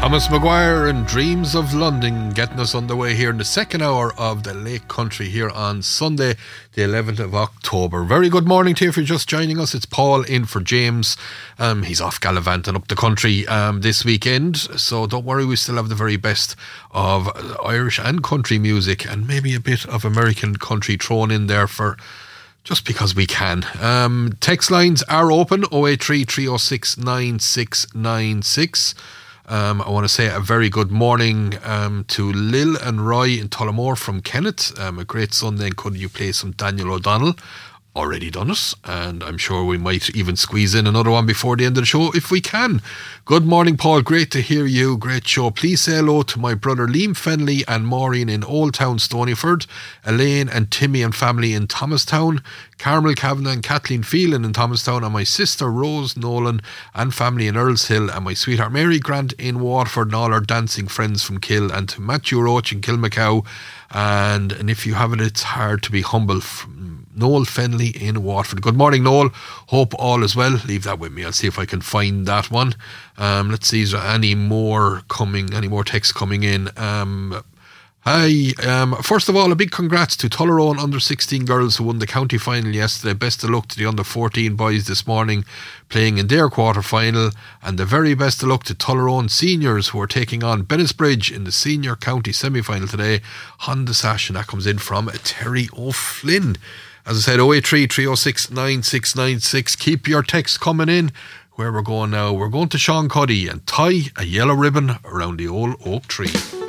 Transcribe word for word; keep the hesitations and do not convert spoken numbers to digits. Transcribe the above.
Thomas Maguire and Dreams of London getting us underway here in the second hour of the Lake Country here on Sunday, the eleventh of October. Very good morning to you if you're just joining us. It's Paul in for James. Um, he's off gallivanting up the country um, this weekend, so don't worry, we still have the very best of Irish and country music and maybe a bit of American country thrown in there for just because we can. Um, text lines are open, oh eight three, three oh six, nine six nine six. Um, I want to say a very good morning um, to Lil and Roy in Tullamore from Kenneth. Um, a great Sunday, and could you play some Daniel O'Donnell? Already done it, and I'm sure we might even squeeze in another one before the end of the show if we can. Good morning, Paul. Great to hear you. Great show. Please say hello to my brother Liam Fenley and Maureen in Old Town Stonyford, Elaine and Timmy and family in Thomastown, Carmel Kavanagh and Kathleen Phelan in Thomastown, and my sister Rose Nolan and family in Earls Hill, and my sweetheart Mary Grant in Waterford, and all our dancing friends from Kill, and to Matthew Roach in Kilmacow. And, and if you have it, it's hard to be humble. From Noel Fenley in Waterford. Good morning, Noel. Hope all is well. Leave that with me. I'll see if I can find that one. Um, let's see, is there any more coming, any more texts coming in? Um, hi. Um, first of all, a big congrats to Tullaroan under sixteen girls who won the county final yesterday. Best of luck to the under fourteen boys this morning playing in their quarter final, and the very best of luck to Tullaroan seniors who are taking on Bennettsbridge in the senior county semi-final today. Honda Sash, and that comes in from Terry O'Flynn. As I said, oh eight three, three oh six, nine six nine six. Keep your texts coming in. Where we're going now, we're going to Sean Cuddy and tie a yellow ribbon around the old oak tree.